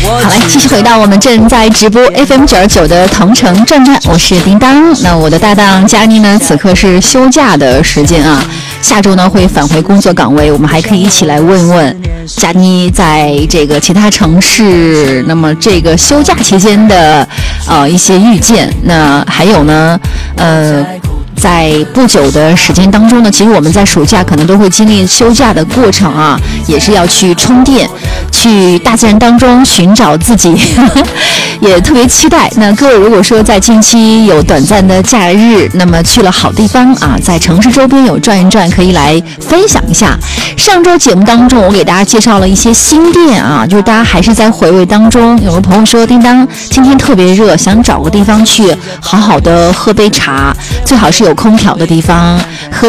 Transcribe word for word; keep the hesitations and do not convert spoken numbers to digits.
好，来继续回到我们正在直播 F M 九十九的同城转转，我是叮当。那我的搭档佳妮呢，此刻是休假的时间啊，下周呢会返回工作岗位，我们还可以一起来问问佳妮在这个其他城市，那么这个休假期间的呃一些遇见。那还有呢，呃。在不久的时间当中呢，其实我们在暑假可能都会经历休假的过程啊，也是要去充电，去大自然当中寻找自己，呵呵，也特别期待。那各位如果说在近期有短暂的假日，那么去了好地方啊，在城市周边有转一转，可以来分享一下。上周节目当中我给大家介绍了一些新店啊，就是大家还是在回味当中。有个朋友说，叮当今天特别热，想找个地方去好好的喝杯茶，最好是有空调的地方，喝